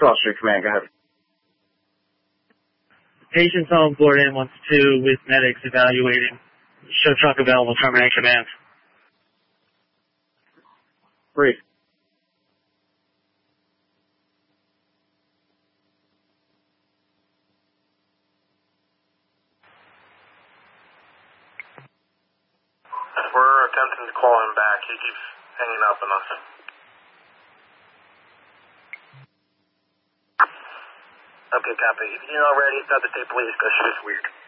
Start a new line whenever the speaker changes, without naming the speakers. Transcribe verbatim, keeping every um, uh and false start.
Cross Street Command, go ahead.
Patient's on board ambulance two with medics evaluating. Show truck available, terminate command.
Brief.
We're attempting to call him back. He keeps hanging up on us. Okay, copy. If you're not ready, start the tape, please, because shit's weird.